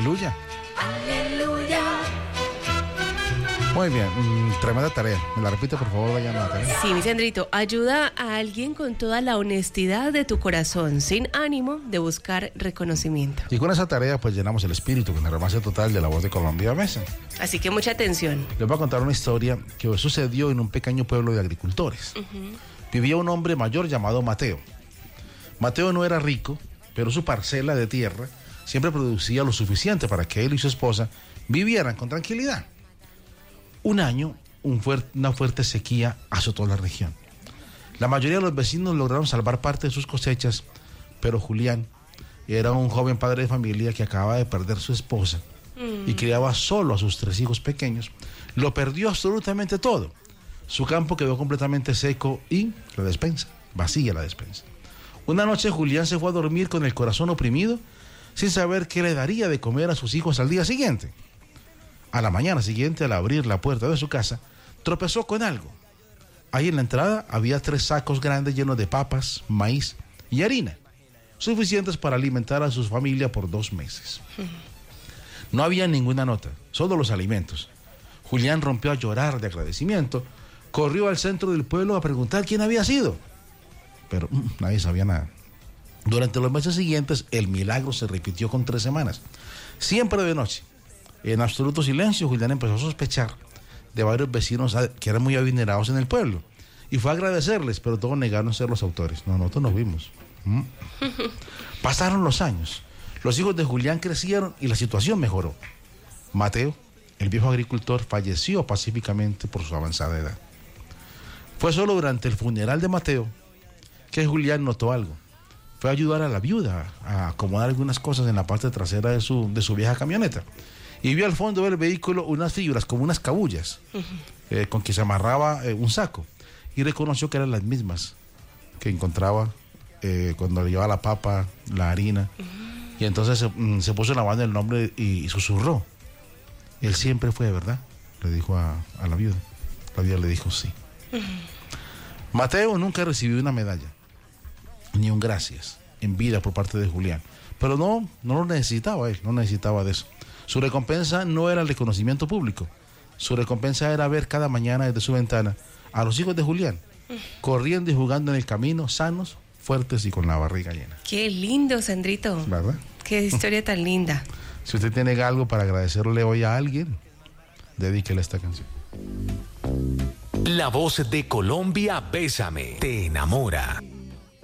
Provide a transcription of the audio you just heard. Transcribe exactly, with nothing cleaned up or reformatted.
Aleluya. Aleluya. Muy bien, mm, tremenda tarea. ¿Me la repite, por favor, vayan a la tarea? Sí, mi Sandrito, ayuda a alguien con toda la honestidad de tu corazón, sin ánimo de buscar reconocimiento. Y con esa tarea, pues llenamos el espíritu con el romance total de La Voz de Colombia Mesa. Así que mucha atención. Les voy a contar una historia que sucedió en un pequeño pueblo de agricultores. Uh-huh. Vivía un hombre mayor llamado Mateo. Mateo no era rico, pero su parcela de tierra siempre producía lo suficiente para que él y su esposa vivieran con tranquilidad. Un año, un fuerte, una fuerte sequía azotó la región. La mayoría de los vecinos lograron salvar parte de sus cosechas, pero Julián era un joven padre de familia que acababa de perder su esposa mm. y criaba solo a sus tres hijos pequeños. Lo perdió absolutamente todo. Su campo quedó completamente seco y la despensa, vacía la despensa. Una noche Julián se fue a dormir con el corazón oprimido, sin saber qué le daría de comer a sus hijos al día siguiente. A la mañana siguiente, al abrir la puerta de su casa, tropezó con algo. Ahí en la entrada había tres sacos grandes llenos de papas, maíz y harina, suficientes para alimentar a su familia por dos meses. No había ninguna nota, solo los alimentos. Julián rompió a llorar de agradecimiento, corrió al centro del pueblo a preguntar quién había sido, pero mmm, nadie sabía nada. Durante los meses siguientes, el milagro se repitió con tres semanas, siempre de noche. En absoluto silencio, Julián empezó a sospechar de varios vecinos que eran muy adinerados en el pueblo y fue a agradecerles, pero todos negaron ser los autores. No, nosotros nos vimos. ¿Mm? Pasaron los años, los hijos de Julián crecieron y la situación mejoró. Mateo, el viejo agricultor, falleció pacíficamente por su avanzada edad. Fue solo durante el funeral de Mateo que Julián notó algo. Fue a ayudar a la viuda a acomodar algunas cosas en la parte trasera de su, de su vieja camioneta. Y vio al fondo del vehículo unas figuras, como unas cabullas, uh-huh. eh, con que se amarraba eh, un saco. Y reconoció que eran las mismas que encontraba eh, cuando le llevaba la papa, la harina. Uh-huh. Y entonces se, mm, se puso en la mano el nombre y, y susurró. Él siempre fue, ¿verdad? Le dijo a, a la viuda. La viuda le dijo sí. Uh-huh. Mateo nunca recibió una medalla, ni un gracias, en vida por parte de Julián. Pero no, no lo necesitaba él, no necesitaba de eso. Su recompensa no era el reconocimiento público. Su recompensa era ver cada mañana desde su ventana a los hijos de Julián, corriendo y jugando en el camino, sanos, fuertes y con la barriga llena. Qué lindo, Sandrito. ¿Verdad? Qué historia tan linda. Si usted tiene algo para agradecerle hoy a alguien, dedíquele esta canción. La Voz de Colombia, Bésame, te enamora.